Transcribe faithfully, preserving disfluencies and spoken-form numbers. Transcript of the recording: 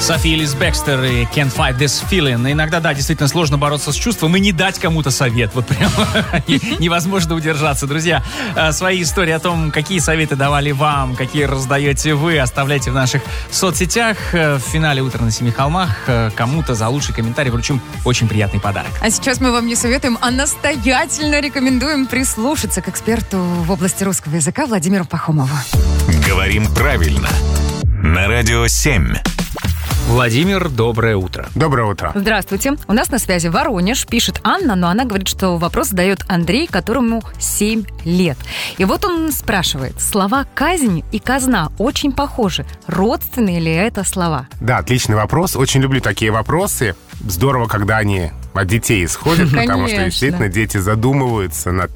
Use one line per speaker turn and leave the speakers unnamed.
София Элис Бекстер и Can't Fight This Feeling. Иногда, да, действительно сложно бороться с чувством и не дать кому-то совет. Вот прям невозможно удержаться. Друзья, свои истории о том, какие советы давали вам, какие раздаете вы, оставляйте в наших соцсетях. В финале «Утро на семи холмах» кому-то за лучший комментарий вручим очень приятный подарок.
А сейчас мы вам не советуем, а настоятельно рекомендуем прислушаться к эксперту в области русского языка Владимиру Пахомову.
Говорим правильно. На Радио семь.
Владимир, доброе утро.
Доброе утро.
Здравствуйте. У нас на связи Воронеж. Пишет Анна, но она говорит, что вопрос задает Андрей, которому семь лет. И вот он спрашивает. Слова «казнь» и «казна» очень похожи. Родственные ли это слова?
Да, отличный вопрос. Очень люблю такие вопросы. Здорово, когда они от детей исходят, потому что действительно дети задумываются над